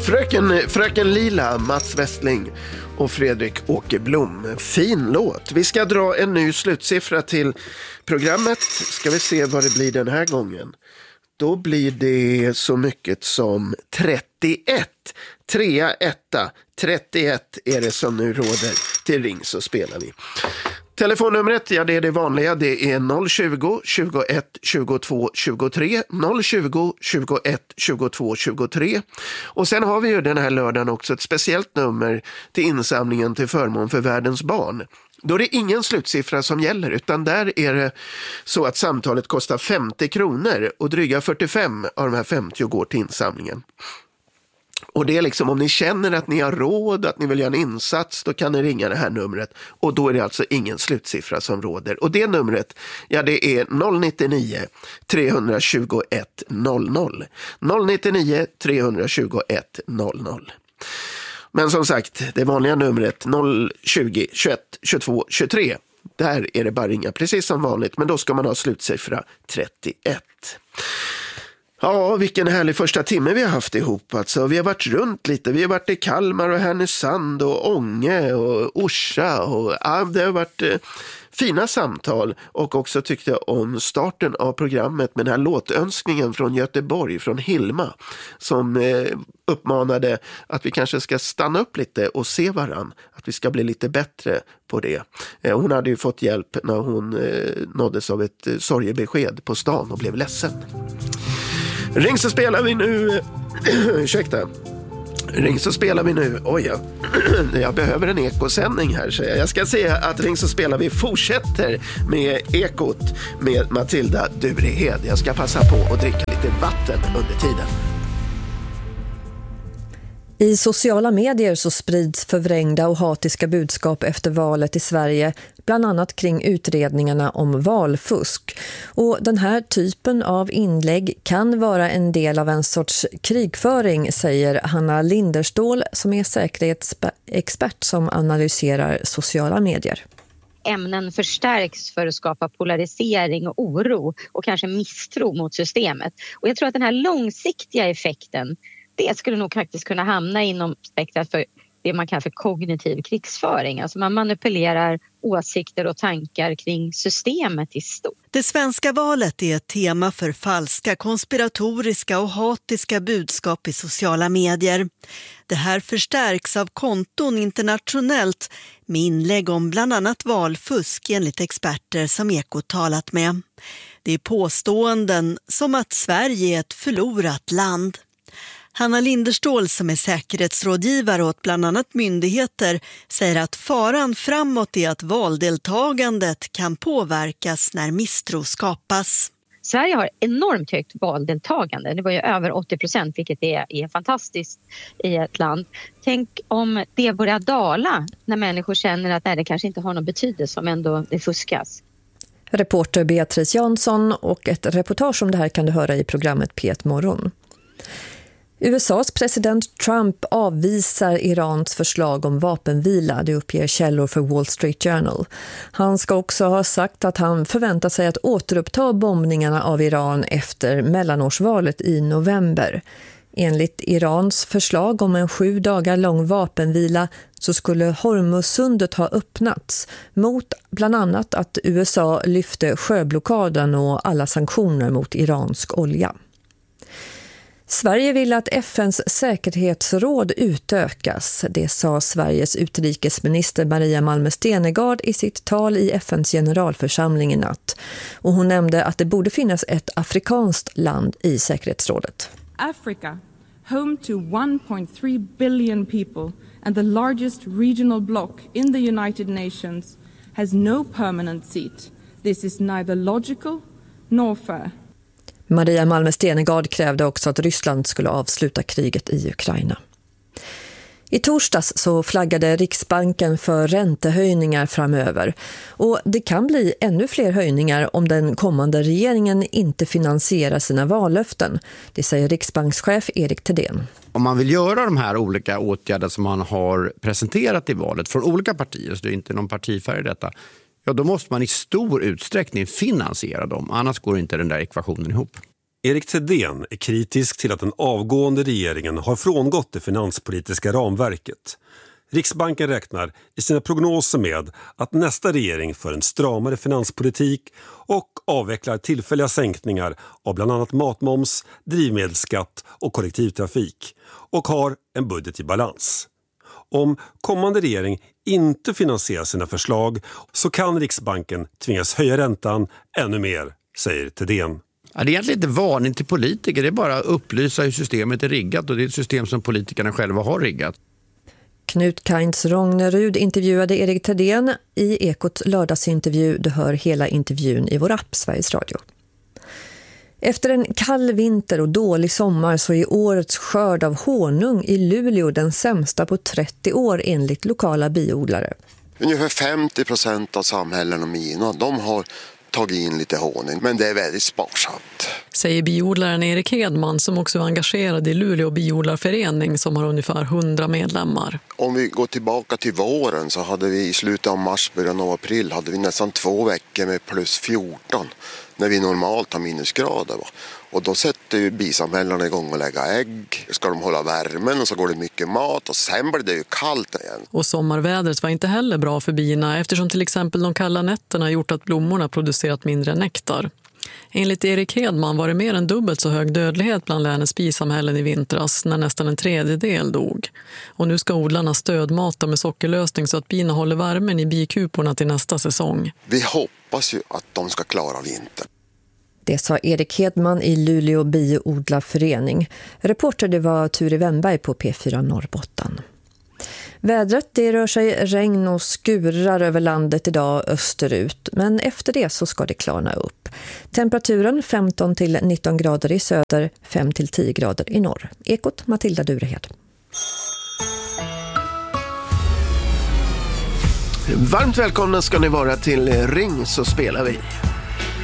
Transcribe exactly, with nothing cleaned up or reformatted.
Fröken, Fröken Lila, Mats Westling och Fredrik Åkerblom. Fin låt. Vi ska dra en ny slutsiffra till programmet. Ska vi se vad det blir den här gången. Då blir det så mycket som trettioett. Trea, etta. trettioett är det som nu råder. Till Ring så spelar vi. Telefonnumret, ja det är det vanliga, det är noll tjugo, tjugoett, tjugotvå, tjugotre, noll tjugo, tjugoett, tjugotvå, tjugotre. Och sen har vi ju den här lördagen också ett speciellt nummer till insamlingen till förmån för världens barn. Då är det ingen slutsiffra som gäller, utan där är det så att samtalet kostar femtio kronor och dryga fyrtiofem av de här femtio går till insamlingen. Och det är liksom om ni känner att ni har råd, att ni vill göra en insats, då kan ni ringa det här numret. Och då är det alltså ingen slutsiffra som råder. Och det numret, ja det är noll nittionio, tre tjugoett, noll noll. noll nittionio, tre tjugoett, noll noll. Men som sagt, det vanliga numret noll tjugo, tjugoett, tjugotvå, tjugotre. Där är det bara ringa precis som vanligt, men då ska man ha slutsiffra trettioett. Ja, vilken härlig första timme vi har haft ihop. Alltså, vi har varit runt lite. Vi har varit i Kalmar och Härnösand och Ånge och Orsa. Och, ja, det har varit eh, fina samtal. Och också tyckte jag om starten av programmet med den här låtönskningen från Göteborg, från Hilma. Som eh, uppmanade att vi kanske ska stanna upp lite och se varann. Att vi ska bli lite bättre på det. Eh, hon hade ju fått hjälp när hon eh, nåddes av ett eh, sorgebesked på stan och blev ledsen. Ring så spelar vi nu. Ursäkta. Ring så spelar vi nu. Oj, jag, jag behöver en ekosändning här. Så jag ska säga att Ring så spelar vi fortsätter med ekot med Matilda Durehed. Jag ska passa på att dricka lite vatten under tiden. I sociala medier så sprids förvrängda och hatiska budskap efter valet i Sverige, bland annat kring utredningarna om valfusk. Och den här typen av inlägg kan vara en del av en sorts krigföring, säger Hanna Linderstål som är säkerhetsexpert som analyserar sociala medier. Ämnen förstärks för att skapa polarisering och oro och kanske misstro mot systemet. Och jag tror att den här långsiktiga effekten, det skulle nog faktiskt kunna hamna inom spektrat för det man kallar för kognitiv krigsföring. Alltså man manipulerar åsikter och tankar kring systemet i stort. Det svenska valet är ett tema för falska, konspiratoriska och hatiska budskap i sociala medier. Det här förstärks av konton internationellt med inlägg om bland annat valfusk enligt experter som Ekot talat med. Det är påståenden som att Sverige är ett förlorat land. Hanna Linderstål som är säkerhetsrådgivare åt bland annat myndigheter säger att faran framåt är att valdeltagandet kan påverkas när misstro skapas. Sverige har enormt högt valdeltagande. Det var ju över åttio procent, vilket är, är fantastiskt i ett land. Tänk om det börjar dala när människor känner att nej, det kanske inte har någon betydelse om ändå det fuskas. Reporter Beatrice Jansson, och ett reportage om det här kan du höra i programmet P ett morgon. U S A:s president Trump avvisar Irans förslag om vapenvila, det uppger källor för Wall Street Journal. Han ska också ha sagt att han förväntar sig att återuppta bombningarna av Iran efter mellanårsvalet i november. Enligt Irans förslag om en sju dagar lång vapenvila så skulle Hormuzsundet ha öppnats mot bland annat att U S A lyfte sjöblockaden och alla sanktioner mot iransk olja. Sverige vill att F N:s säkerhetsråd utökas. Det sa Sveriges utrikesminister Maria Malmö Stenergard i sitt tal i F N:s generalförsamling i natt. Och hon nämnde att det borde finnas ett afrikanskt land i säkerhetsrådet. Africa, home to one point three billion people and the largest regional bloc in the United Nations, has no permanent seat. This is neither logical nor fair. Maria Malmö Stenergard krävde också att Ryssland skulle avsluta kriget i Ukraina. I torsdags så flaggade Riksbanken för räntehöjningar framöver. Och det kan bli ännu fler höjningar om den kommande regeringen inte finansierar sina vallöften. Det säger riksbankschef Erik Thedéen. Om man vill göra de här olika åtgärder som man har presenterat i valet från olika partier, så det är inte någon partifärg i detta, ja, då måste man i stor utsträckning finansiera dem. Annars går inte den där ekvationen ihop. Erik Thedéen är kritisk till att den avgående regeringen har frångått det finanspolitiska ramverket. Riksbanken räknar i sina prognoser med att nästa regering för en stramare finanspolitik och avvecklar tillfälliga sänkningar av bland annat matmoms, drivmedelsskatt och kollektivtrafik och har en budget i balans. Om kommande regering inte finansierar sina förslag så kan Riksbanken tvingas höja räntan ännu mer, säger Thedéen. Ja, det är egentligen inte varning till politiker, det är bara att upplysa hur systemet är riggat, och det är ett system som politikerna själva har riggat. Knut Kainz Rognerud intervjuade Erik Thedéen i Ekot lördagsintervju. Du hör hela intervjun i vår app Sveriges Radio. Efter en kall vinter och dålig sommar så är årets skörd av honung i Luleå den sämsta på trettio år enligt lokala biodlare. Ungefär femtio procent av samhällen och mina, de har tagit in lite honung, men det är väldigt sparsamt. Säger biodlaren Erik Hedman, som också är engagerad i Luleå biodlarförening som har ungefär hundra medlemmar. Om vi går tillbaka till våren så hade vi i slutet av mars, början av april hade vi nästan två veckor med plus fjorton när vi normalt har minusgrader. Va? Och då sätter ju bisamhällarna igång och lägga ägg. Ska de hålla värmen och så går det mycket mat och sen blir det ju kallt igen. Och sommarvädret var inte heller bra för bina eftersom till exempel de kalla nätterna gjort att blommorna producerat mindre nektar. Enligt Erik Hedman var det mer än dubbelt så hög dödlighet bland länets bisamhällen i vintras när nästan en tredjedel dog. Och nu ska odlarna stödmata med sockerlösning så att bina håller värmen i bikuporna till nästa säsong. Vi hoppas ju att de ska klara vintern. Det sa Erik Hedman i Luleå biodlarförening. Reporter det var Turi Wennberg på P fyra Norrbotten. Vädret det rör sig regn och skurar över landet idag österut, men efter det så ska det klarna upp. Temperaturen femton till nitton grader i söder, fem till tio grader i norr. Ekot Matilda Durehed. Varmt välkomna ska ni vara till Ring så spelar vi.